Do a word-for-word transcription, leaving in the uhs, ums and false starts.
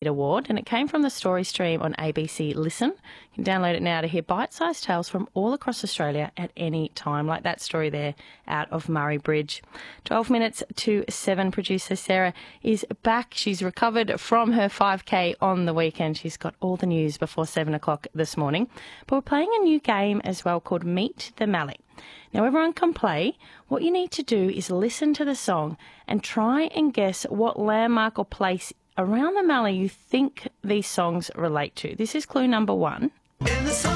Award, and it came from the story stream on A B C Listen. You can download it now to hear bite-sized tales from all across Australia at any time, like that story there out of Murray Bridge. twelve minutes to seven, producer Sarah is back. She's recovered from her five K on the weekend. She's got all the news before seven o'clock this morning. But we're playing a new game as well called Meet the Mallee. Now, everyone can play. What you need to do is listen to the song and try and guess what landmark or place around the Mallee you think these songs relate to. This is clue number one. In the